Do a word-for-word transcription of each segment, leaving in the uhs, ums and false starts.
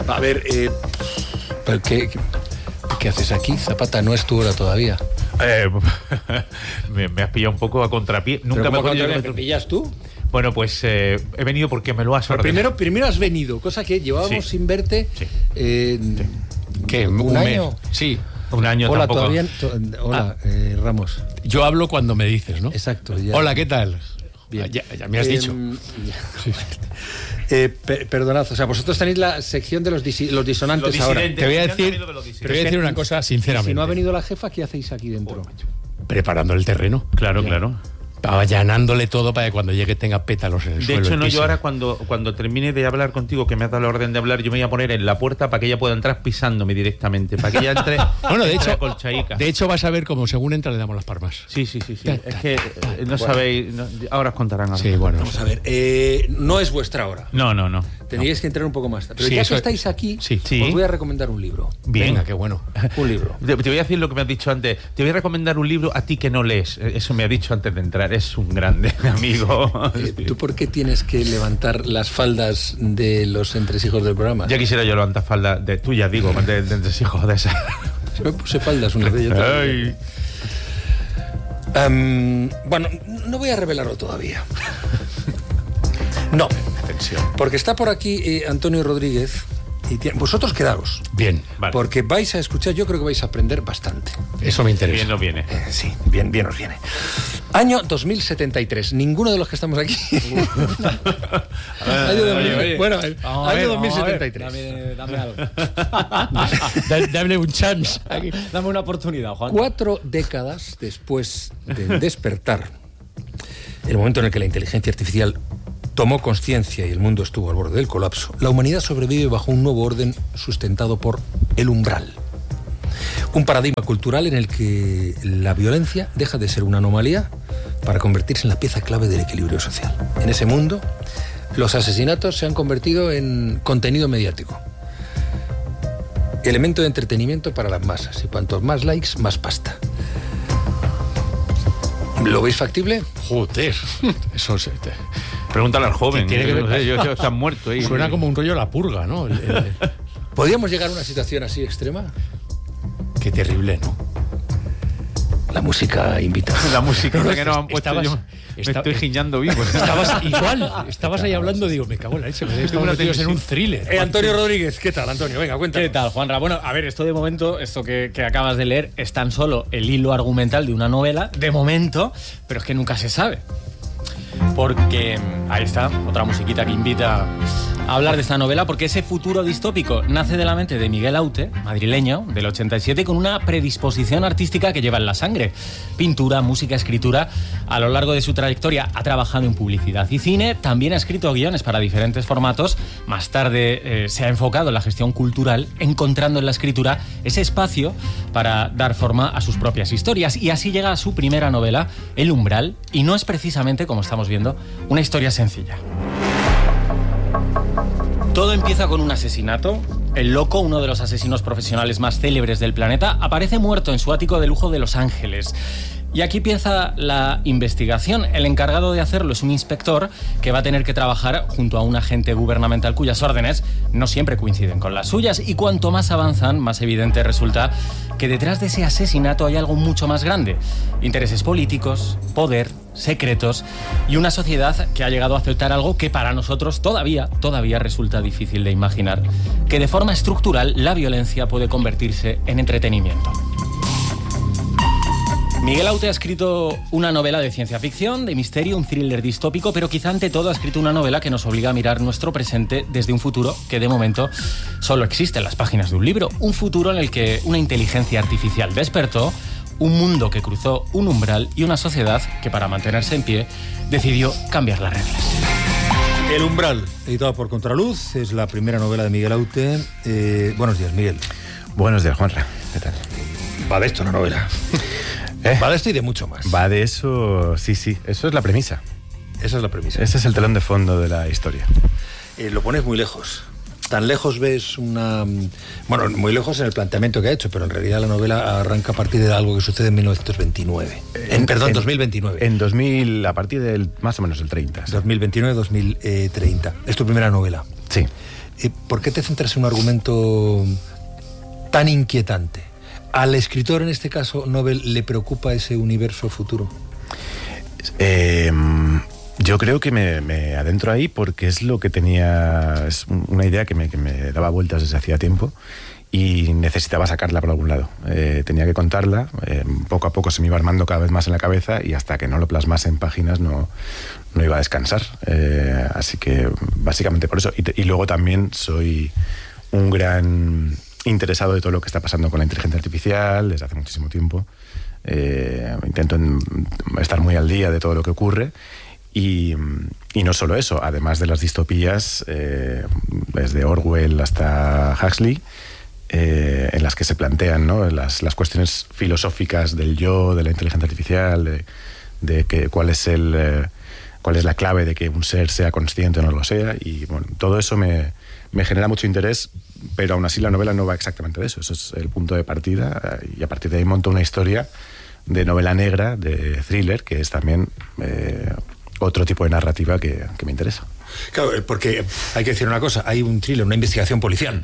A ver, eh, ¿pero qué, qué haces aquí? Zapata, no es tu hora todavía. Eh, me, me has pillado un poco a contrapié. Nunca me he podido... ¿Me pillas tú? Bueno, pues eh, he venido porque me lo has ordenado. Primero, primero has venido, cosa que llevábamos sí. sin verte. Sí. Eh, sí. ¿Qué? ¿Un, ¿Un año? Sí. Un año Hola, tampoco. todavía. To, hola, ah. eh, Ramos. Yo hablo cuando me dices, ¿no? Exacto. Ya. Hola, ¿qué tal? Bien. Ya, ya me has eh, dicho. Sí. Eh, per, perdonad, o sea, vosotros tenéis la sección de los, disi, los disonantes los ahora. Te voy a decir, te voy a decir una cosa sinceramente. Si no ha venido la jefa, ¿qué hacéis aquí dentro? Oh, preparando el terreno. Claro, ya. claro. Allanándole todo para que cuando llegue tenga pétalos en el de suelo. De hecho, no, yo ahora cuando, cuando termine de hablar contigo, que me has dado la orden de hablar, yo me voy a poner en la puerta para que ella pueda entrar pisándome directamente, para que ella entre. Bueno, de hecho, colchaica. de hecho vas a ver como según entra le damos las palmas. Sí, sí, sí, sí. Es que eh, no bueno. sabéis, no, ahora os contarán algo. Sí, bueno. Vamos a ver, eh, no es vuestra hora. No, no, no. Teníais no. que entrar un poco más tarde. Pero sí, ya eso... que estáis aquí, sí. sí. os voy a recomendar un libro. Bien. Venga, qué bueno. Un libro. Te, te voy a decir lo que me has dicho antes. Te voy a recomendar un libro a ti que no lees. Eso me ha dicho antes de entrar. Es un grande amigo. Eh, ¿Tú por qué tienes que levantar las faldas de los entresijos del programa? Ya quisiera yo levantar faldas de tuya, digo, de, de entresijos de esas. Se me puse faldas una vez. Ay. Um, bueno, no voy a revelarlo todavía. No. Atención. Porque está por aquí eh, Antonio Rodríguez. Y tiene, vosotros quedaos. Bien. Vale. Porque vais a escuchar, yo creo que vais a aprender bastante. Eso me interesa. Bien nos viene. Eh, sí, bien, bien os viene. Año dos mil setenta y tres. Ninguno de los que estamos aquí. año dos mil, oye, oye. Bueno, año ver, dos mil setenta y tres. Dame, dame algo. Dame un chance. Aquí. Dame una oportunidad, Juan. Cuatro décadas después del despertar, el momento en el que la inteligencia artificial tomó conciencia y el mundo estuvo al borde del colapso, la humanidad sobrevive bajo un nuevo orden sustentado por el umbral. Un paradigma cultural en el que la violencia deja de ser una anomalía para convertirse en la pieza clave del equilibrio social. En ese mundo, los asesinatos se han convertido en contenido mediático. Elemento de entretenimiento para las masas. Y cuantos más likes, más pasta. ¿Lo veis factible? Joder. Eso se... Te... Pregúntale al joven. Tiene que ver, no sé, yo, yo, están muertos ahí. Suena como un rollo La Purga, ¿no? El, el... ¿Podríamos llegar a una situación así extrema? Qué terrible, ¿no? La música invita. La música no, no, que nos han puesto. Estabas, yo esta, me estoy giñando vivo. Estabas igual. Estabas ahí hablando, digo, me cago en la leche. Me estamos metidos en un thriller. Eh, Antonio Rodríguez, ¿qué tal, Antonio? Venga, cuéntanos. ¿Qué tal, Juanra? Bueno, a ver, esto de momento, esto que, que acabas de leer, es tan solo el hilo argumental de una novela, de momento, pero es que nunca se sabe. Porque ahí está, otra musiquita que invita a hablar de esta novela, porque ese futuro distópico nace de la mente de Miguel Aute, madrileño, del ochenta y siete, con una predisposición artística que lleva en la sangre. Pintura, música, escritura. A lo largo de su trayectoria ha trabajado en publicidad y cine, también ha escrito guiones para diferentes formatos. Más tarde eh, se ha enfocado en la gestión cultural, encontrando en la escritura ese espacio para dar forma a sus propias historias. Y así llega a su primera novela, El Umbral, y no es precisamente, como estamos viendo, una historia sencilla. Todo empieza con un asesinato. El loco, uno de los asesinos profesionales más célebres del planeta, aparece muerto en su ático de lujo de Los Ángeles. Y aquí empieza la investigación. El encargado de hacerlo es un inspector que va a tener que trabajar junto a un agente gubernamental cuyas órdenes no siempre coinciden con las suyas. Y cuanto más avanzan, más evidente resulta que detrás de ese asesinato hay algo mucho más grande. Intereses políticos, poder, secretos y una sociedad que ha llegado a aceptar algo que para nosotros todavía, todavía resulta difícil de imaginar. Que de forma estructural la violencia puede convertirse en entretenimiento. Miguel Aute ha escrito una novela de ciencia ficción, de misterio, un thriller distópico, pero quizá ante todo ha escrito una novela que nos obliga a mirar nuestro presente desde un futuro que de momento solo existe en las páginas de un libro. Un futuro en el que una inteligencia artificial despertó, un mundo que cruzó un umbral y una sociedad que para mantenerse en pie decidió cambiar las reglas. El Umbral, editado por Contraluz, es la primera novela de Miguel Aute. Eh, buenos días, Miguel. Buenos días, Juanra. ¿Qué tal? Va de esto una novela. ¿Eh? Va de esto y de mucho más. Va de eso, sí, sí. Eso es la premisa. Esa es la premisa. Ese es el telón de fondo de la historia. Eh, lo pones muy lejos. Tan lejos ves una... Bueno, muy lejos en el planteamiento que ha hecho, pero en realidad la novela arranca a partir de algo que sucede en mil novecientos veintinueve. En, en perdón, en, dos mil veintinueve. En dos mil, a partir del más o menos el treinta. ¿Sí? dos mil veintinueve dos mil treinta. Es tu primera novela. Sí. eh, ¿por qué te centras en un argumento tan inquietante? ¿Al escritor, en este caso, Nobel, le preocupa ese universo futuro? Eh, yo creo que me, me adentro ahí porque es lo que tenía, es una idea que me, que me daba vueltas desde hacía tiempo y necesitaba sacarla por algún lado. Eh, tenía que contarla, eh, poco a poco se me iba armando cada vez más en la cabeza y hasta que no lo plasmase en páginas no, no iba a descansar. Eh, así que básicamente por eso. Y, te, y luego también soy un gran interesado de todo lo que está pasando con la inteligencia artificial desde hace muchísimo tiempo. Eh, intento estar muy al día de todo lo que ocurre y, y no solo eso, además de las distopías eh, desde Orwell hasta Huxley, eh, en las que se plantean, ¿no?, las, las cuestiones filosóficas del yo, de la inteligencia artificial, de, de que, cuál es el eh, cuál es la clave de que un ser sea consciente o no lo sea, y bueno, todo eso me, me genera mucho interés. Pero aún así la novela no va exactamente de eso. Eso es el punto de partida y a partir de ahí monto una historia de novela negra, de thriller, que es también eh, otro tipo de narrativa que, que me interesa. Claro, porque hay que decir una cosa, hay un thriller, una investigación policial.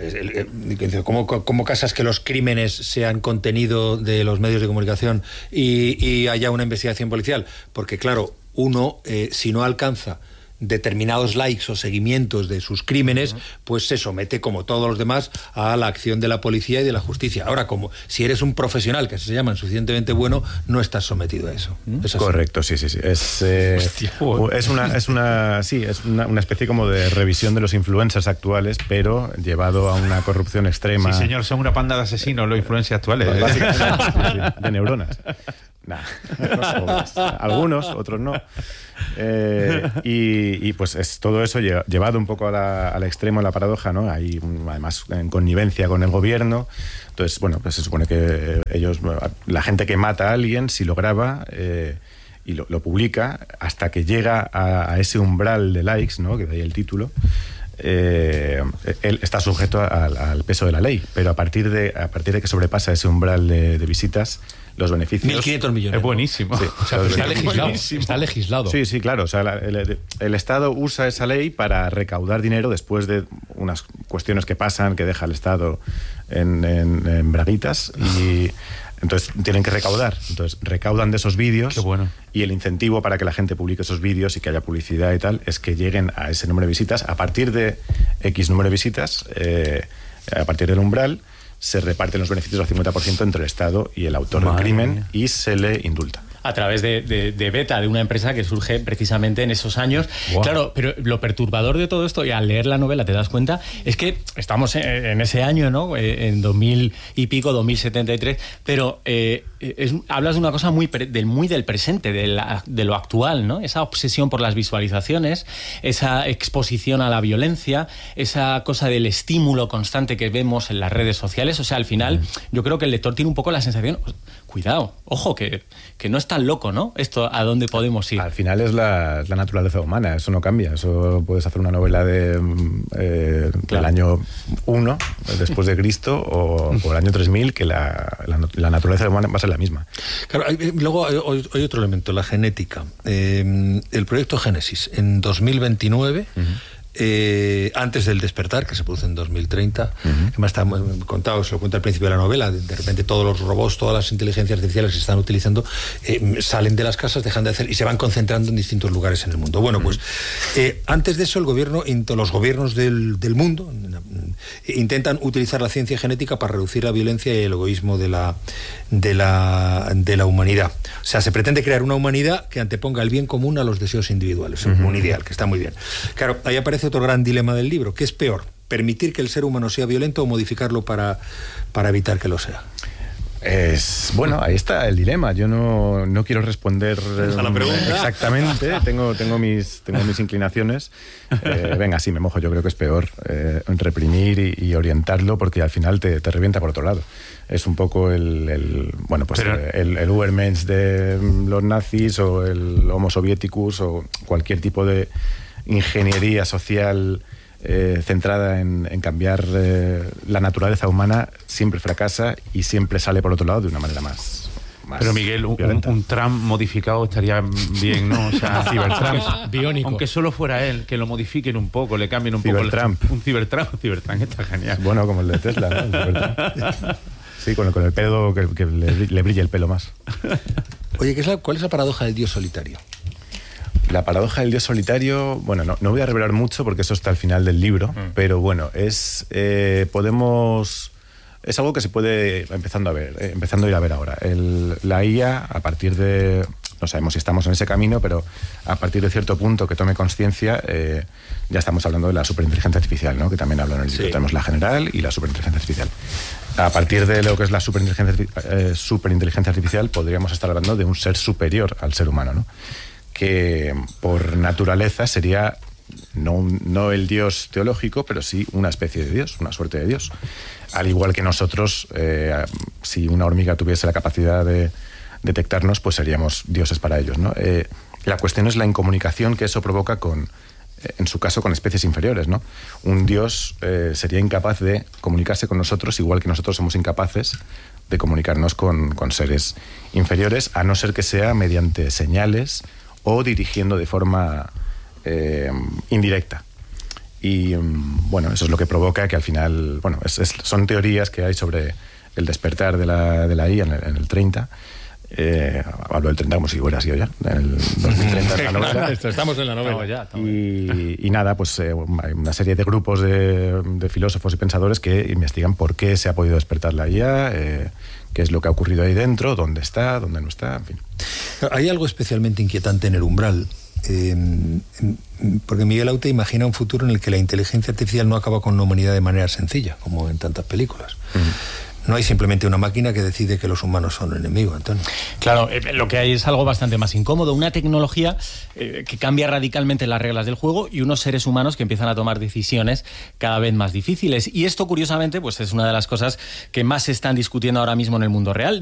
¿Cómo, cómo casas que los crímenes sean contenido de los medios de comunicación y, y haya una investigación policial? Porque claro, uno, eh, si no alcanza determinados likes o seguimientos de sus crímenes, uh-huh, pues se somete, como todos los demás, a la acción de la policía y de la justicia. Ahora, como si eres un profesional, que se llaman suficientemente bueno, no estás sometido a eso. ¿Mm? ¿Es así? Correcto, sí, sí, sí. Es, eh, Hostia, es una, es una, sí, es una, una especie como de revisión de los influencers actuales, pero llevado a una corrupción extrema. Sí, señor, son una panda de asesinos los influencers actuales. ¿Eh? Básicamente, sí, sí, de neuronas. Nah, algunos, otros no. Eh, y, y pues es todo eso llevado un poco a la, al extremo, a la paradoja, ¿no? Hay además en connivencia con el gobierno. Entonces, bueno, pues se supone que ellos, la gente que mata a alguien, si lo graba eh, y lo, lo publica, hasta que llega a, a ese umbral de likes, ¿no?, que de ahí el título, eh, él está sujeto al, al peso de la ley. Pero a partir de, a partir de que sobrepasa ese umbral de, de visitas, los beneficios... mil quinientos millones. Es buenísimo. Sí, o sea, está, legislado, está legislado. Sí, sí, claro. O sea, la, el, el Estado usa esa ley para recaudar dinero después de unas cuestiones que pasan, que deja el Estado en, en, en braguitas, y entonces tienen que recaudar. Entonces recaudan de esos vídeos. Qué bueno. Y el incentivo para que la gente publique esos vídeos y que haya publicidad y tal es que lleguen a ese número de visitas. A partir de X número de visitas, eh, a partir del umbral, se reparten los beneficios al cincuenta por ciento entre el Estado y el autor Madre del crimen mía. Y se le indulta. A través de, de, de Beta, de una empresa que surge precisamente en esos años. Wow. Claro, pero lo perturbador de todo esto, y al leer la novela te das cuenta, es que estamos en, en ese año, ¿no?, en dos mil y pico, dos mil setenta y tres, pero eh, es, hablas de una cosa muy, pre, del, muy del presente, de, la, de lo actual, ¿no? Esa obsesión por las visualizaciones, esa exposición a la violencia, esa cosa del estímulo constante que vemos en las redes sociales. O sea, al final, yo creo que el lector tiene un poco la sensación, cuidado, ojo, que, que no es tan loco, ¿no? Esto, ¿a dónde podemos ir? Al final es la, la naturaleza humana, eso no cambia. Eso puedes hacer una novela de eh, claro. del año uno, después de Cristo, o por el año tres mil, que la, la, la naturaleza humana va a ser la misma. Claro, hay, luego hay, hay otro elemento, la genética. Eh, el proyecto Génesis, en dos mil veintinueve... Uh-huh. Eh, antes del despertar, que se produce en dos mil treinta, uh-huh. además está contado, se lo cuenta al principio de la novela, de, de repente todos los robots, todas las inteligencias artificiales que se están utilizando eh, salen de las casas, dejan de hacer y se van concentrando en distintos lugares en el mundo. Bueno, uh-huh. pues eh, antes de eso el gobierno, los gobiernos del, del mundo eh, intentan utilizar la ciencia genética para reducir la violencia y el egoísmo de la, de la, de la humanidad. O sea, se pretende crear una humanidad que anteponga el bien común a los deseos individuales, uh-huh. un ideal, que está muy bien. Claro, ahí aparece otro gran dilema del libro. ¿Qué es peor? ¿Permitir que el ser humano sea violento o modificarlo para, para evitar que lo sea? Es, bueno, ahí está el dilema. Yo no, no quiero responder a la pregunta. Exactamente. tengo, tengo, mis, tengo mis inclinaciones. Eh, venga, sí, me mojo. Yo creo que es peor eh, reprimir y, y orientarlo, porque al final te, te revienta por otro lado. Es un poco el, el bueno, pues Pero... el, el Ubermensch de los nazis, o el Homo Sovieticus, o cualquier tipo de ingeniería social eh, centrada en, en cambiar eh, la naturaleza humana, siempre fracasa y siempre sale por otro lado de una manera más, más Pero Miguel, un, un Trump modificado estaría bien, ¿no? O sea, Cybertrump biónico. Aunque solo fuera él, que lo modifiquen un poco, le cambien un Cybertrump. poco. El, un Cybertrump. Cybertrump está genial. Bueno, como el de Tesla, ¿no? El Cybertrump. Sí, con el, con el pelo, que, que le, le brille el pelo más. Oye, ¿qué es la, ¿cuál es la paradoja del dios solitario? La paradoja del dios solitario, bueno, no, no voy a revelar mucho porque eso está al final del libro, mm. pero bueno, es eh, podemos es algo que se puede empezando a ver, eh, empezando a ir a ver ahora. El, la I A, a partir de, no sabemos si estamos en ese camino, pero a partir de cierto punto que tome conciencia, eh, ya estamos hablando de la superinteligencia artificial, ¿no? Que también habla en el libro. Sí. Tenemos la general y la superinteligencia artificial. A partir de lo que es la superinteligencia, eh, superinteligencia artificial, podríamos estar hablando de un ser superior al ser humano, ¿no? Que por naturaleza sería no, no el dios teológico, pero sí una especie de dios, una suerte de dios. Al igual que nosotros, eh, si una hormiga tuviese la capacidad de detectarnos, pues seríamos dioses para ellos, ¿no? Eh, la cuestión es la incomunicación que eso provoca con, en su caso, con especies inferiores, ¿no? Un dios eh, sería incapaz de comunicarse con nosotros, igual que nosotros somos incapaces de comunicarnos con, con seres inferiores, a no ser que sea mediante señales o dirigiendo de forma eh, indirecta. Y bueno, eso es lo que provoca que al final, bueno, es, es, son teorías que hay sobre el despertar de la, de la I A en el, en el treinta. Eh, hablo del treinta como si hubiera sido ya, en el dos mil treinta en la novela. Estamos en la novela ya. Y, y nada, pues eh, hay una serie de grupos de, de filósofos y pensadores que investigan por qué se ha podido despertar la I A, eh, qué es lo que ha ocurrido ahí dentro, dónde está, dónde no está, en fin. Hay algo especialmente inquietante en el umbral, eh, porque Miguel Aute imagina un futuro en el que la inteligencia artificial no acaba con la humanidad de manera sencilla, como en tantas películas. Uh-huh. No hay simplemente una máquina que decide que los humanos son enemigos, Antonio. Claro, eh, lo que hay es algo bastante más incómodo, una tecnología eh, que cambia radicalmente las reglas del juego y unos seres humanos que empiezan a tomar decisiones cada vez más difíciles. Y esto, curiosamente, pues es una de las cosas que más se están discutiendo ahora mismo en el mundo real.